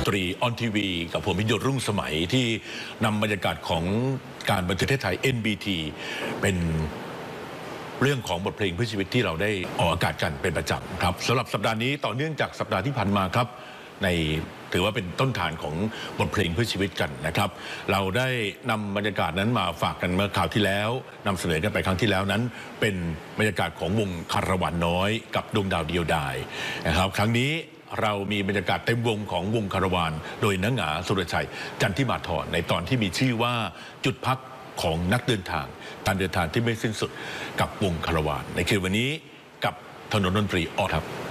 ตรีออนทีวีกับผมพิยศรุ่งสมัยที่นำบรรยากาศของการบันทึกประเทศไทย NBT เป็นเรื่องของบทเพลงเพื่อชีวิตที่เราได้ออกอากาศกันเป็นประจำครับสำหรับสัปดาห์นี้ต่อเนื่องจากสัปดาห์ที่ผ่านมาครับในถือว่าเป็นต้นฐานของบทเพลงเพื่อชีวิตกันนะครับเราได้นำบรรยากาศนั้นมาฝากกันเมื่อคราวที่แล้วนำเสนอกันไปครั้งที่แล้วนั้นเป็นบรรยากาศของวงคารวานน้อยกับดวงดาวเดียวดายนะครับครั้งนี้เรามีบรรยากาศเต็มวงของวงคารวานโดยนังหงาสุรชัยจันทิมาธรในตอนที่มีชื่อว่าจุดพักของนักเดินทางการเดินทางที่ไม่สิ้นสุดกับวงคารวานในคืนวันนี้กับถนนดนตรีออครับ